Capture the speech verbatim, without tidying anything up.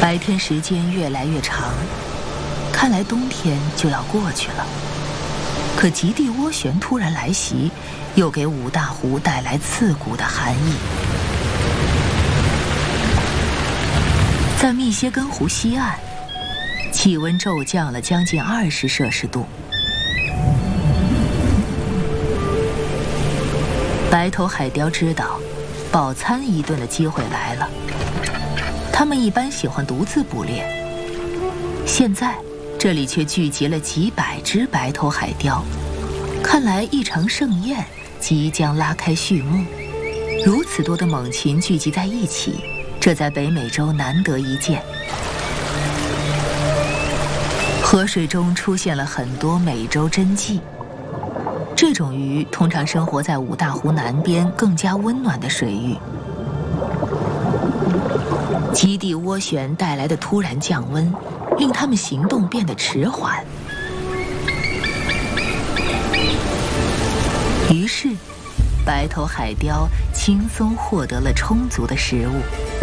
白天时间越来越长，看来冬天就要过去了。可极地涡旋突然来袭，又给五大湖带来刺骨的寒意。在密歇根湖西岸，气温骤降了将近二十摄氏度。白头海雕知道，饱餐一顿的机会来了。它们一般喜欢独自捕猎，现在这里却聚集了几百只白头海雕，看来一场盛宴即将拉开序幕。如此多的猛禽聚集在一起，这在北美洲难得一见。河水中出现了很多美洲真鲫，这种鱼通常生活在五大湖南边更加温暖的水域。极地涡旋带来的突然降温，令它们行动变得迟缓。于是，白头海雕轻松获得了充足的食物。